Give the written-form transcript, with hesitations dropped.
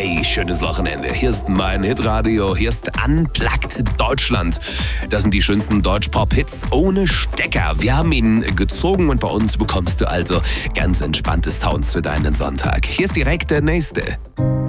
Hey, schönes Wochenende. Hier ist mein Hitradio. Hier ist Unplugged Deutschland. Das sind die schönsten Deutsch-Pop-Hits ohne Stecker. Wir haben ihn gezogen und bei uns bekommst du also ganz entspannte Sounds für deinen Sonntag. Hier ist direkt der nächste.